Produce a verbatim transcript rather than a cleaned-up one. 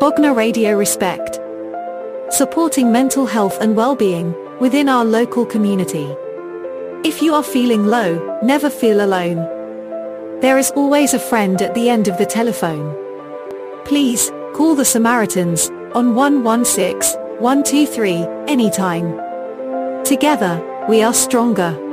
Bognor Radio Respect. Supporting mental health and well-being within our local community. If you are feeling low, never feel alone. There is always a friend at the end of the telephone. Please, call the Samaritans on one one six, one two three anytime. Together, we are stronger.